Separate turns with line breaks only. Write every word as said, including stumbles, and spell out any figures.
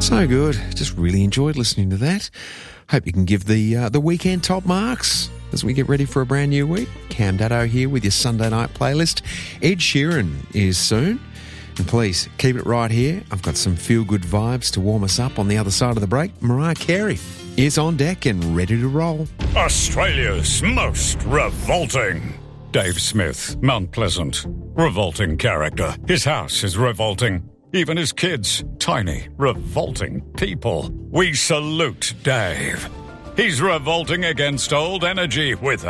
So good. Just really enjoyed listening to that. Hope you can give the uh, the weekend top marks as we get ready for a brand new week. Cam Daddo here with your Sunday night playlist. Ed Sheeran is soon. And please, keep it right here. I've got some feel-good vibes to warm us up on the other side of the break. Mariah Carey is on deck and ready to roll.
Australia's most revolting. Dave Smith, Mount Pleasant. Revolting character. His house is revolting. Even his kids. Tiny, revolting people. We salute Dave. He's revolting against old energy with